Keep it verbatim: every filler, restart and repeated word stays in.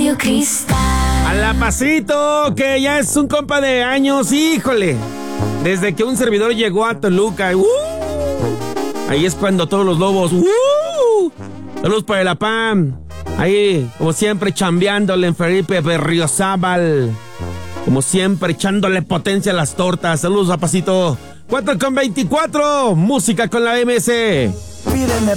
Radio Cristal. A la Pasito, que ya es un compa de años, híjole. Desde que un servidor llegó a Toluca, ¡uh! Ahí es cuando todos los lobos, ¡uh! Saludos para el Apam. Ahí, como siempre, chambeándole en Felipe Berriozábal. Como siempre, echándole potencia a las tortas. Saludos a Pasito. cuatro con veinticuatro, música con la M S. Pídeme